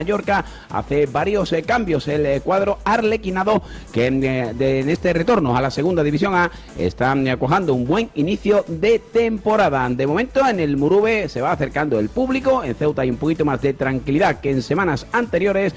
Mallorca hace varios cambios. El cuadro arlequinado que en este retorno a la segunda división A está acojando un buen inicio de temporada. De momento en el Murube se va acercando el público, en Ceuta hay un poquito más de tranquilidad que en semanas anteriores